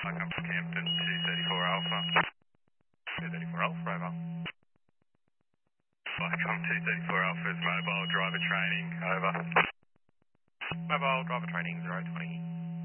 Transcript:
Come from Campton, 234 Alpha. 234 Alpha, over. Come 234 Alpha is mobile driver training, over. Mobile driver training 020.